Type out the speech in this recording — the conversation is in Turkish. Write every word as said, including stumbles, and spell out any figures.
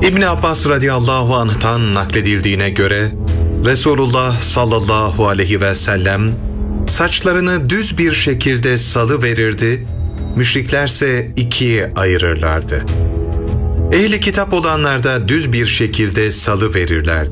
İbn Abbas radıyallahu anh'tan nakledildiğine göre Resulullah sallallahu aleyhi ve sellem saçlarını düz bir şekilde salıverirdi, müşriklerse ikiye ayırırlardı. Ehli kitap olanlar da düz bir şekilde salıverirlerdi.